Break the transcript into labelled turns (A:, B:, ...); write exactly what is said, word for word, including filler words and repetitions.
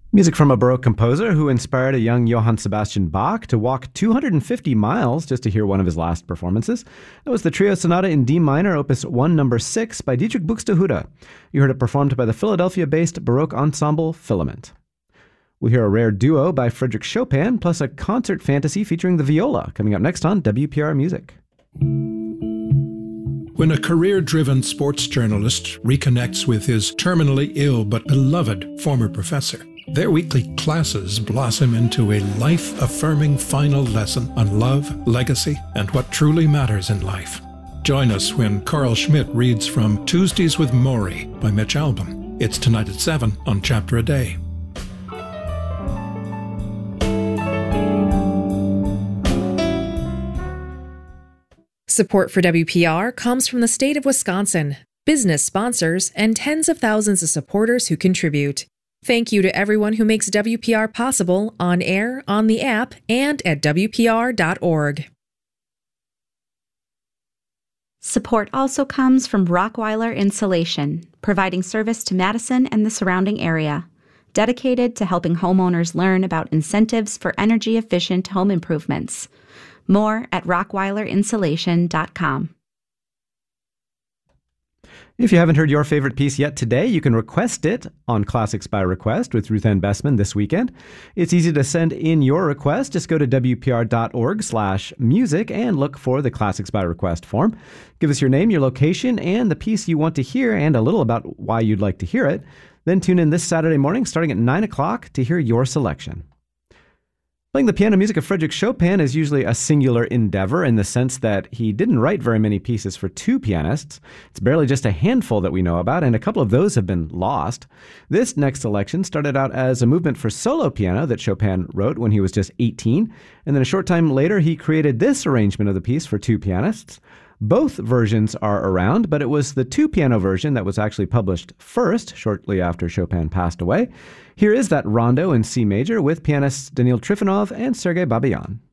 A: Music from a Baroque composer who inspired a young Johann Sebastian Bach to walk two hundred fifty miles just to hear one of his last performances. That was the Trio Sonata in D minor, opus one, number six, by Dietrich Buxtehude. You heard it performed by the Philadelphia-based Baroque ensemble Filament. We'll hear a rare duo by Frédéric Chopin, plus a concert fantasy featuring the viola, coming up next on W P R Music.
B: When a career-driven sports journalist reconnects with his terminally ill but beloved former professor, their weekly classes blossom into a life-affirming final lesson on love, legacy, and what truly matters in life. Join us when Carl Schmidt reads from Tuesdays with Maury by Mitch Albom. It's tonight at seven on Chapter a Day.
C: Support for W P R comes from the state of Wisconsin, business sponsors, and tens of thousands of supporters who contribute. Thank you to everyone who makes W P R possible on air, on the app, and at W P R dot org.
D: Support also comes from Rockweiler Insulation, providing service to Madison and the surrounding area, dedicated to helping homeowners learn about incentives for energy-efficient home improvements. More at rockweiler insulation dot com.
A: If you haven't heard your favorite piece yet today, you can request it on Classics by Request with Ruth Ann Bessman this weekend. It's easy to send in your request. Just go to W P R dot org slash music and look for the Classics by Request form. Give us your name, your location, and the piece you want to hear, and a little about why you'd like to hear it. Then tune in this Saturday morning starting at nine o'clock to hear your selection. Playing the piano music of Frédéric Chopin is usually a singular endeavor in the sense that he didn't write very many pieces for two pianists. It's barely just a handful that we know about, and a couple of those have been lost. This next selection started out as a movement for solo piano that Chopin wrote when he was just eighteen, and then a short time later he created this arrangement of the piece for two pianists. Both versions are around, but it was the two-piano version that was actually published first, shortly after Chopin passed away. Here is that rondo in C major with pianists Daniil Trifonov and Sergei Babayan.